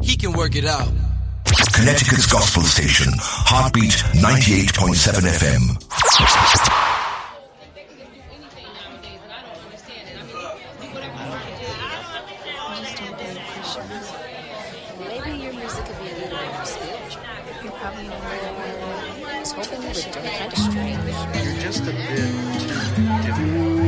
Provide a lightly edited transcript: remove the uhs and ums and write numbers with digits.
he can work it out. Connecticut's gospel station, Heartbeat 98.7 FM. Maybe your music could be a little bit more spiritual. You're probably more hoping with kind of strange. You're just a bit too different.